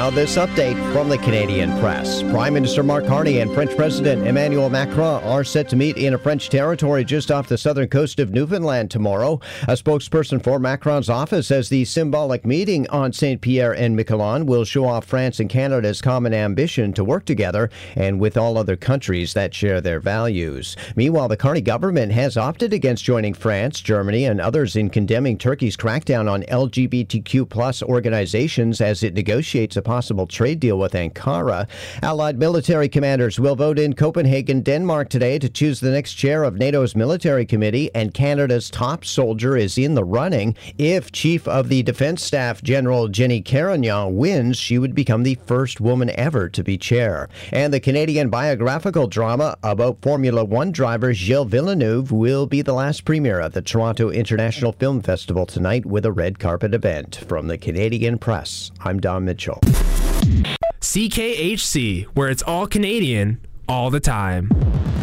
Now, this update from the Canadian press. Prime Minister Mark Carney and French President Emmanuel Macron are set to meet in a French territory just off the southern coast of Newfoundland tomorrow. A spokesperson for Macron's office says the symbolic meeting on Saint-Pierre and Miquelon will show off France and Canada's common ambition to work together and with all other countries that share their values. Meanwhile, the Carney government has opted against joining France, Germany, and others in condemning Turkey's crackdown on LGBTQ plus organizations as it negotiates a possible trade deal with Ankara. Allied military commanders will vote in Copenhagen, Denmark today to choose the next chair of NATO's military committee, and Canada's top soldier is in the running. If Chief of the Defense Staff General Jenny Carignan wins, she would become the first woman ever to be chair. And the Canadian biographical drama about Formula One driver Gilles Villeneuve will be the last premiere at the Toronto International Film Festival tonight with a red carpet event. From the Canadian Press, I'm Don Mitchell. CKHC, where it's all Canadian, all the time.